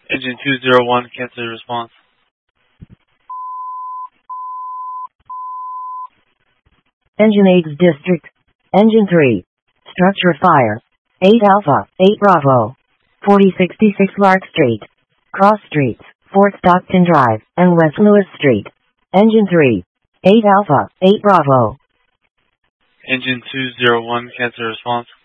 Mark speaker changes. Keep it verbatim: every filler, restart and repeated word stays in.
Speaker 1: Engine two zero one, cancel your response.
Speaker 2: Engine eight District. Engine three. Structure fire. eight Alpha, eight Bravo. forty sixty-six Lark Street. Cross Streets, Fort Stockton Drive, and West Lewis Street. Engine three. eight Alpha, eight Bravo.
Speaker 1: Engine two zero one, cancel your response.